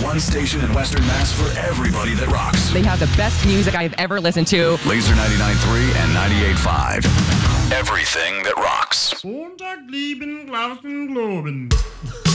one station in Western Mass for everybody that rocks. They have the best music I've ever listened to. Laser 99.3 and 98.5. Everything that rocks. Montag, lieben, Glauben, Globen.